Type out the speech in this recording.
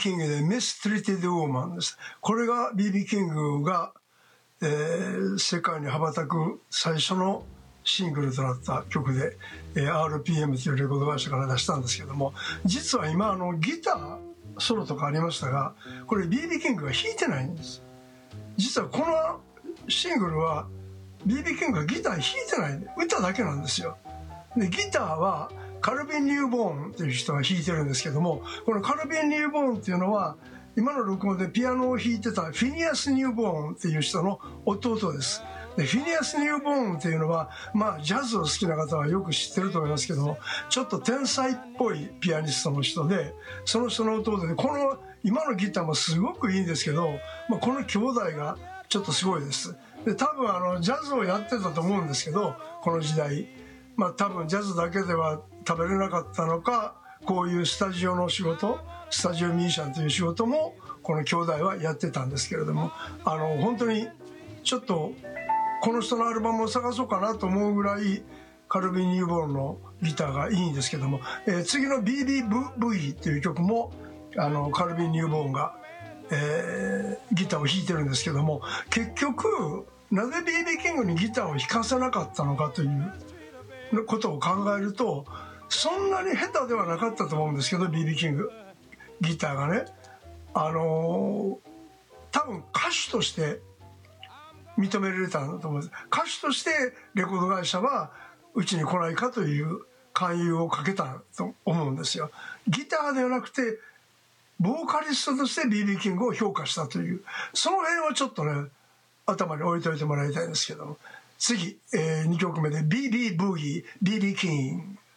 キングで「Mistreated Woman」です。これが BB キングが、世界に羽ばたく最初のシングルとなった曲で、RPM というレコード会社から出したんですけども、実は今ギターソロとかありましたが、これ BB キングが弾いてないんです。実はこのシングルは BB キングがギター弾いてない、歌だけなんですよ。でギターはカルビン・ニューボーンという人が弾いてるんですけども、このカルビン・ニューボーンっていうのは今の録音でピアノを弾いてたフィニアス・ニューボーンっていう人の弟です。でフィニアス・ニューボーンっていうのは、ジャズを好きな方はよく知ってると思いますけども、ちょっと天才っぽいピアニストの人で、その人の弟で、この今のギターもすごくいいんですけど、この兄弟がちょっとすごいです。で多分ジャズをやってたと思うんですけど、この時代多分ジャズだけでは食べれなかったのか、こういうスタジオの仕事、スタジオミュージシャンという仕事もこの兄弟はやってたんですけれども、本当にちょっとこの人のアルバムを探そうかなと思うぐらいカルビン・ニューボーンのギターがいいんですけども、次の BBV っていう曲もカルビン・ニューボーンが、ギターを弾いてるんですけども、結局なぜ BB キングにギターを弾かせなかったのかということを考えると、そんなに下手ではなかったと思うんですけど、 BB キングギターがね、多分歌手として認められたんだと思うんです。歌手としてレコード会社はうちに来ないかという勧誘をかけたと思うんですよ。ギターではなくてボーカリストとして BB キングを評価したという、その辺はちょっとね頭に置いといてもらいたいんですけども、次、2曲目で BB ブーギー BB キング。